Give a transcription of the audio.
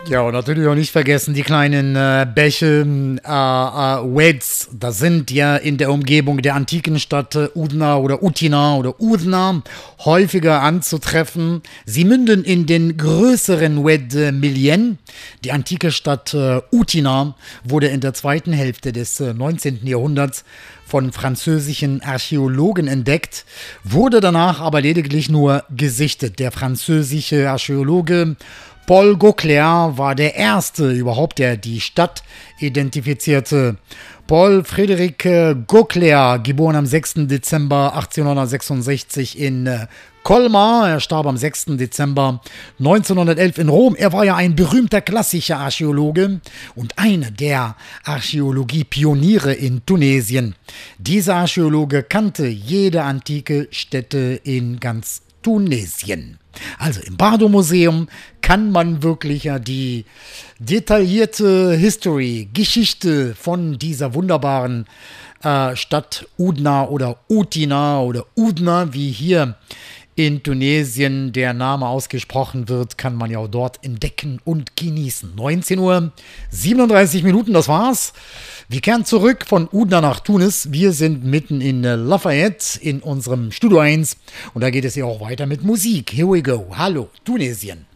Ja, und natürlich auch nicht vergessen die kleinen Bäche, Weds. Das sind ja in der Umgebung der antiken Stadt Udna oder Utina oder Udna häufiger anzutreffen. Sie münden in den größeren Wed Milien. Die antike Stadt Utina wurde in der zweiten Hälfte des 19. Jahrhunderts von französischen Archäologen entdeckt, wurde danach aber lediglich nur gesichtet. Der französische Archäologe Paul Gauclair war der erste überhaupt, der die Stadt identifizierte. Paul Frédéric Gauclair, geboren am 6. Dezember 1866 in Colmar. Er starb am 6. Dezember 1911 in Rom. Er war ja ein berühmter klassischer Archäologe und einer der Archäologie-Pioniere in Tunesien. Dieser Archäologe kannte jede antike Stätte in ganz Tunesien. Also im Bardo-Museum kann man wirklich ja die detaillierte History, Geschichte von dieser wunderbaren Stadt Udna oder Utina oder Udna, wie hier in Tunesien der Name ausgesprochen wird, kann man ja auch dort entdecken und genießen. 19 Uhr, 37 Minuten, das war's. Wir kehren zurück von Udna nach Tunis. Wir sind mitten in Lafayette in unserem Studio 1 und da geht es ja auch weiter mit Musik. Here we go. Hallo, Tunesien.